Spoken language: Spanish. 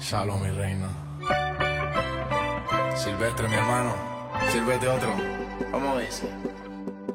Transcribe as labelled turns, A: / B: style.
A: Shalom, mi reina. Silvestre, mi hermano. Sírvete otro.
B: ¿Cómo dice?